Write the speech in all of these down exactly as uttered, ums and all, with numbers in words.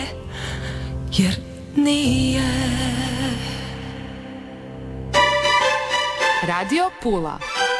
nije, jer nije. Radio Pula.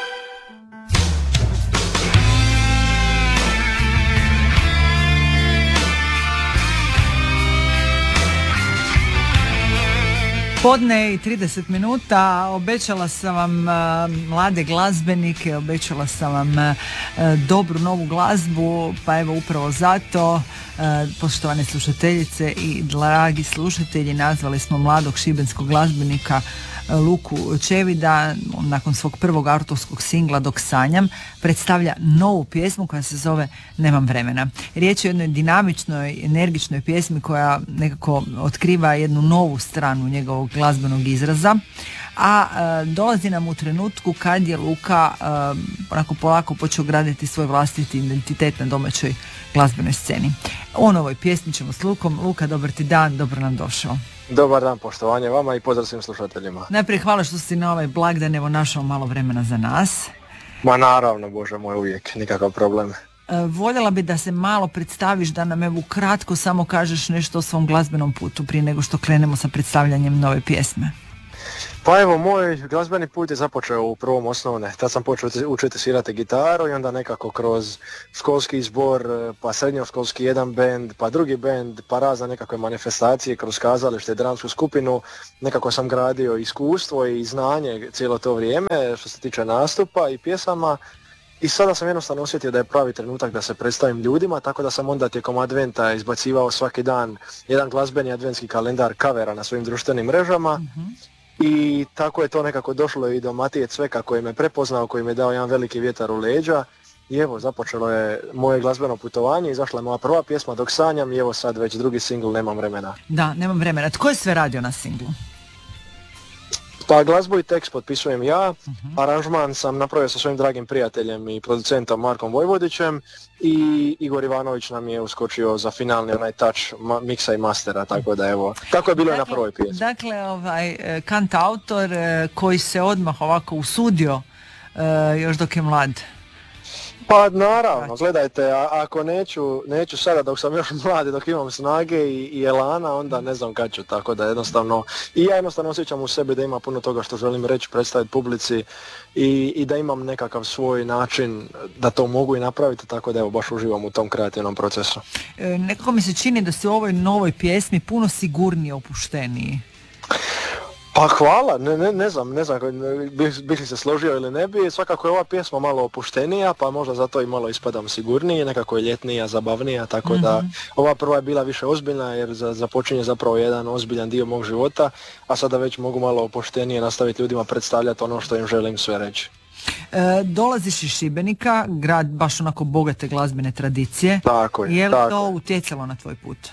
Podne i trideset minuta, obećala sam vam uh, mlade glazbenike, obećala sam vam uh, dobru novu glazbu, pa evo upravo zato, uh, poštovane slušateljice i dragi slušatelji, nazvali smo mladog šibenskog glazbenika Luku Čevida, nakon svog prvog autorskog singla Dok sanjam, predstavlja novu pjesmu koja se zove Nemam vremena. Riječ je o jednoj dinamičnoj, energičnoj pjesmi koja nekako otkriva jednu novu stranu njegovog glazbenog izraza, a e, dolazi nam u trenutku kad je Luka e, onako polako počeo graditi svoj vlastiti identitet na domaćoj glazbenoj sceni. O novoj pjesmi ćemo s Lukom. Luka, dobar ti dan, dobro nam došao. Dobar dan, poštovanje vama i pozdrav svim slušateljima. Najprije hvala što si na ovaj blagdan evo našao malo vremena za nas. Ma naravno, Bože moj, uvijek, nikakav problem. E, voljela bi da se malo predstaviš, da nam evo kratko samo kažeš nešto o svom glazbenom putu prije nego što krenemo sa predstavljanjem nove pjesme. Pa evo, moj glazbeni put je započeo u prvom osnovne. Tad sam počeo učiti svirati gitaru i onda nekako kroz školski zbor, pa srednjoškolski jedan bend, pa drugi bend, pa razne nekakve manifestacije kroz kazalište i dramsku skupinu. Nekako sam gradio iskustvo i znanje cijelo to vrijeme što se tiče nastupa i pjesama. I sada sam jednostavno osjetio da je pravi trenutak da se predstavim ljudima, tako da sam onda tijekom adventa izbacivao svaki dan jedan glazbeni adventski kalendar kavera na svojim društvenim mrežama. Mm-hmm. I tako je to nekako došlo i do Matije Cveka koji me prepoznao, koji mi je dao jedan veliki vjetar u leđa. I evo, započelo je moje glazbeno putovanje, izašla je moja prva pjesma Dok sanjam i evo sad već drugi singl Nemam vremena. Da, Nemam vremena. Tko je sve radio na singlu? Pa glazbu i tekst potpisujem ja, uh-huh. Aranžman sam napravio sa svojim dragim prijateljem i producentom Markom Vojvodićem i Igor Ivanović nam je uskočio za finalni onaj touch ma- miksa i mastera, tako da evo, tako je bilo dakle, i na prvoj pjesmi. Dakle, ovaj, kantautor koji se odmah ovako usudio uh, još dok je mlad. Pa naravno, gledajte, a, ako neću, neću sada dok sam još mlad, dok imam snage i, i elana, onda ne znam kad ću, tako da jednostavno, i ja jednostavno osjećam u sebi da ima puno toga što želim reći, predstaviti publici i, i da imam nekakav svoj način da to mogu i napraviti, tako da evo baš uživam u tom kreativnom procesu. E, nekako mi se čini da si u ovoj novoj pjesmi puno sigurnije, opušteniji. Pa hvala, ne, ne, ne znam, ne znam bih, bih li se složio ili ne bi, svakako je ova pjesma malo opuštenija, pa možda zato i malo ispadam sigurniji, nekako je ljetnija, zabavnija, tako mm-hmm. da ova prva je bila više ozbiljna jer za, započinje zapravo jedan ozbiljan dio mog života, a sada već mogu malo opuštenije nastaviti ljudima predstavljati ono što im želim sve reći. E, dolaziš iz Šibenika, grad baš onako bogate glazbene tradicije, tako je, je li tako to je. utjecalo na tvoj put?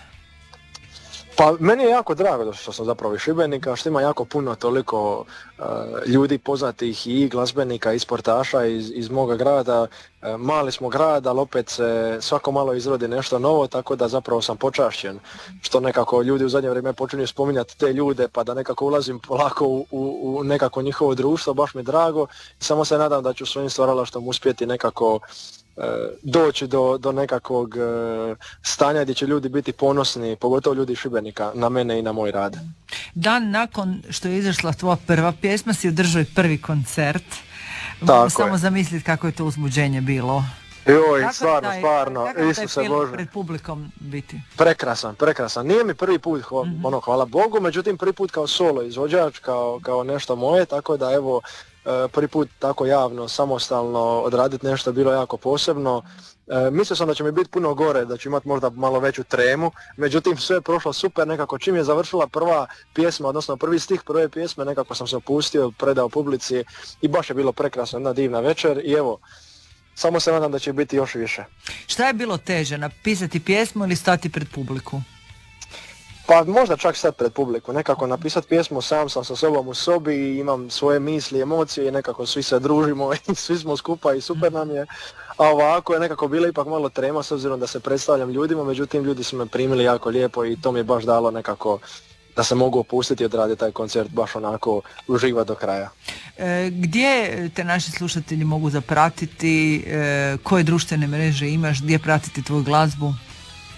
Pa meni je jako drago što sam zapravo iz Šibenika, što ima jako puno toliko uh, ljudi poznatih i glazbenika i sportaša iz, iz moga grada. Uh, mali smo grad, ali opet se svako malo izrodi nešto novo, tako da zapravo sam počašćen. Što nekako ljudi u zadnje vrijeme počinju spominjati te ljude, pa da nekako ulazim polako u, u, u nekako njihovo društvo, baš mi je drago. I samo se nadam da ću svojim stvaralaštvom uspjeti nekako doći do, do nekakvog stanja gdje će ljudi biti ponosni, pogotovo ljudi Šibenika, na mene i na moj rad. Dan nakon što je izašla tvoja prva pjesma si održao i prvi koncert. Mogu samo zamisliti kako je to uzbuđenje bilo. Joj, kako stvarno, taj, stvarno, Isuse Bože. Pred publikom biti? Prekrasan, prekrasan. Nije mi prvi put, hva, mm-hmm. ono, hvala Bogu, međutim prvi put kao solo izvođač, kao, kao nešto moje, tako da evo, prvi put tako javno, samostalno odraditi nešto bilo jako posebno. E, mislio sam da će mi biti puno gore, da ću imati možda malo veću tremu, međutim sve je prošlo super, nekako čim je završila prva pjesma, odnosno prvi stih prve pjesme, nekako sam se opustio, predao publici i baš je bilo prekrasno, jedna divna večer i evo, samo se nadam da će biti još više. Šta je bilo teže, napisati pjesmu ili stati pred publiku? Pa možda čak sad pred publiku, nekako napisati pjesmu, sam sam sa sobom u sobi i imam svoje misli, emocije i nekako svi se družimo i svi smo skupa i super nam je. A ovako je nekako bilo ipak malo trema s obzirom da se predstavljam ljudima, međutim ljudi su me primili jako lijepo i to mi je baš dalo nekako da se mogu opustiti i odraditi taj koncert baš onako uživa do kraja. E, gdje te naši slušatelji mogu zapratiti, e, koje društvene mreže imaš, gdje pratiti tvoju glazbu?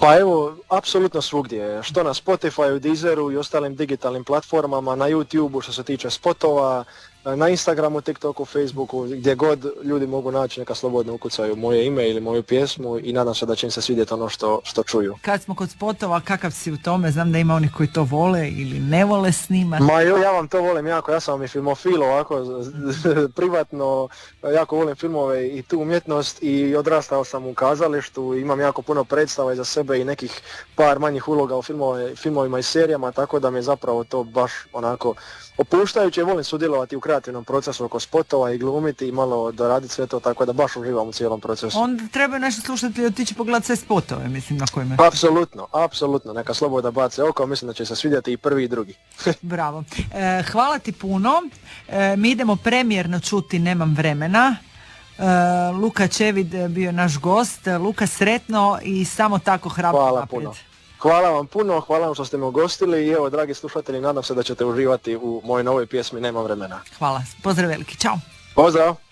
Pa evo, apsolutno svugdje, što na Spotifyu, Deezeru i ostalim digitalnim platformama, na YouTubeu što se tiče spotova, na Instagramu, TikToku, Facebooku, gdje god ljudi mogu naći, neka slobodno ukucaju moje ime ili moju pjesmu i nadam se da će im se svidjeti ono što, što čuju. Kad smo kod spotova, kakav si u tome? Znam da ima onih koji to vole ili ne vole snimati. Ma jo, ja vam to volim jako, ja sam vam i filmofil ovako, privatno, jako volim filmove i tu umjetnost i odrastao sam u kazalištu, imam jako puno predstava iza sebe i nekih par manjih uloga u filmove, filmovima i serijama, tako da mi je zapravo to baš onako opuštajuće, volim sudjelovati u kreativnom procesu oko spotova i glumiti i malo doraditi sve to, tako da baš uživam u cijelom procesu. Onda treba naši slušatelji otići pogledati sve spotove, mislim, na kojima. Apsolutno, apsolutno, neka slobodno bace oko, mislim da će se svidjeti i prvi i drugi. Bravo. E, hvala ti puno. E, mi idemo premijerno čuti Nemam vremena. E, Luka Čevid bio je naš gost. Luka, sretno i samo tako hrabro Hvala naprijed. puno. Hvala vam puno, hvala vam što ste me ugostili i evo, dragi slušatelji, nadam se da ćete uživati u mojoj novoj pjesmi Nema vremena. Hvala. Pozdrav veliki. Ćao. Pozdrav!